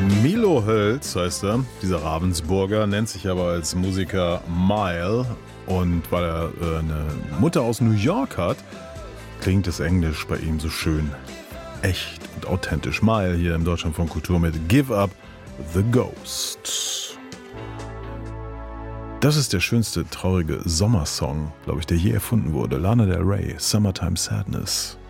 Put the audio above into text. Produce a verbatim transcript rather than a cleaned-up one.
Milo Hölz heißt er, dieser Ravensburger, nennt sich aber als Musiker Mile. Und weil er äh, eine Mutter aus New York hat, klingt das Englisch bei ihm so schön echt und authentisch. Mile hier im Deutschlandfunk Kultur mit Give Up the Ghost. Das ist der schönste traurige Sommersong, glaube ich, der je erfunden wurde. Lana Del Rey, Summertime Sadness.